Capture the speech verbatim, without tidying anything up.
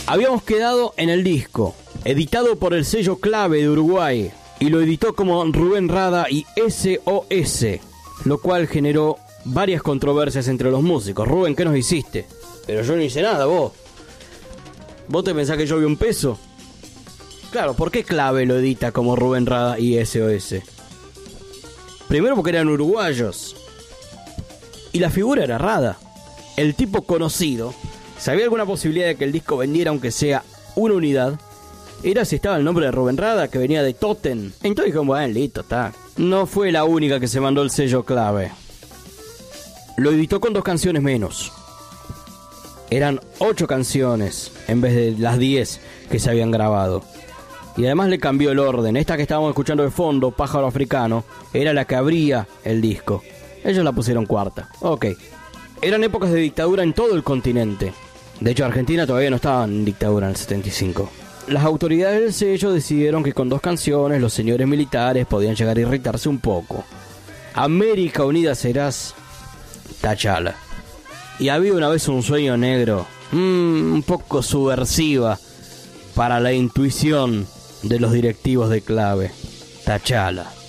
Habíamos quedado en el disco, editado por el sello Clave de Uruguay, y lo editó como Rubén Rada y S O S, lo cual generó varias controversias entre los músicos. Rubén, ¿qué nos hiciste? Pero yo no hice nada, vos. ¿Vos te pensás que yo vi un peso? Claro, ¿por qué Clave lo edita como Rubén Rada y S O S? Primero porque eran uruguayos. Y la figura era Rada. El tipo conocido. Si había alguna posibilidad de que el disco vendiera aunque sea una unidad, era si estaba el nombre de Rubén Rada, que venía de Totem. Entonces como, bueno, listo, está. No fue la única que se mandó el sello Clave. Lo editó con dos canciones menos. Eran ocho canciones en vez de las diez que se habían grabado. Y además le cambió el orden. Esta que estábamos escuchando de fondo, Pájaro Africano, era la que abría el disco. Ellos la pusieron cuarta. Ok. Eran épocas de dictadura en todo el continente. De hecho, Argentina todavía no estaba en dictadura en el setenta y cinco. Las autoridades del sello decidieron que con dos canciones los señores militares podían llegar a irritarse un poco. América Unida Serás, tachala. Y había una vez un sueño negro, mmm, un poco subversiva para la intuición de los directivos de Clave, tachala.